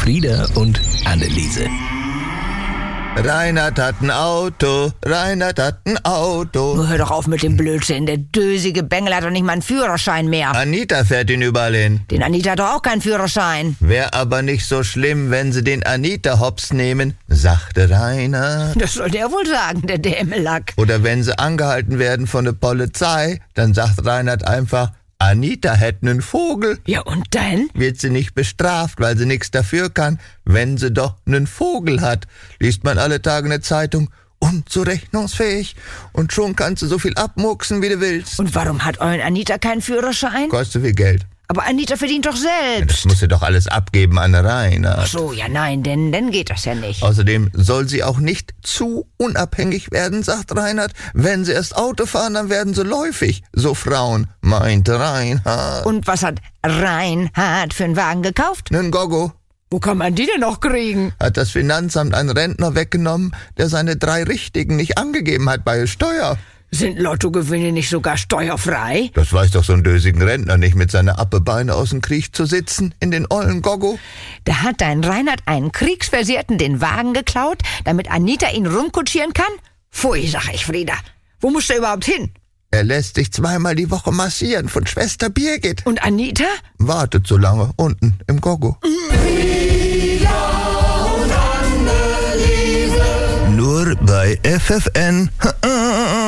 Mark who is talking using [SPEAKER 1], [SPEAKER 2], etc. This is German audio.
[SPEAKER 1] Frieda und Anneliese.
[SPEAKER 2] Reinhard hat ein Auto, Reinhard hat ein Auto.
[SPEAKER 3] Nur hör doch auf mit dem Blödsinn. Der dösige Bengel hat doch nicht mal einen Führerschein mehr.
[SPEAKER 2] Anita fährt ihn überall hin.
[SPEAKER 3] Den Anita hat doch auch keinen Führerschein.
[SPEAKER 2] Wär aber nicht so schlimm, wenn sie den Anita hops nehmen, sagte Reinhard.
[SPEAKER 3] Das sollte er wohl sagen, der Dämelack.
[SPEAKER 2] Oder wenn sie angehalten werden von der Polizei, dann sagt Reinhard einfach, Anita hätte einen Vogel.
[SPEAKER 3] Ja, und dann?
[SPEAKER 2] Wird sie nicht bestraft, weil sie nichts dafür kann, wenn sie doch einen Vogel hat. Liest man alle Tage eine Zeitung, unzurechnungsfähig. Und schon kannst du so viel abmurksen, wie du willst.
[SPEAKER 3] Und warum hat euren Anita keinen Führerschein?
[SPEAKER 2] Kostet viel Geld.
[SPEAKER 3] Aber Anita verdient doch
[SPEAKER 2] Das
[SPEAKER 3] selbst.
[SPEAKER 2] muss sie doch alles abgeben an Reinhard.
[SPEAKER 3] Ach so, ja nein, denn dann geht das ja nicht.
[SPEAKER 2] Außerdem soll sie auch nicht zu unabhängig werden, sagt Reinhard. Wenn sie erst Auto fahren, dann werden sie läufig. So Frauen, meinte Reinhard.
[SPEAKER 3] Und was hat Reinhard für einen Wagen gekauft?
[SPEAKER 2] Nen Gogo
[SPEAKER 3] Wo kann man die denn noch kriegen?
[SPEAKER 2] hat das Finanzamt einen Rentner weggenommen, der seine 3 Richtigen nicht angegeben hat bei der Steuer.
[SPEAKER 3] Sind Lottogewinne nicht sogar steuerfrei?
[SPEAKER 2] Das weiß doch so ein dösigen Rentner nicht, mit seiner Appebeine aus dem Krieg zu sitzen, in den ollen Gogo.
[SPEAKER 3] Da hat dein Reinhard einen Kriegsversehrten den Wagen geklaut, damit Anita ihn rumkutschieren kann? Pfui, sag ich, Frieda. Wo muss er überhaupt hin?
[SPEAKER 2] Er lässt sich 2-mal die Woche massieren von Schwester Birgit.
[SPEAKER 3] Und Anita?
[SPEAKER 2] Wartet so lange unten im Gogo. Nur bei FFN.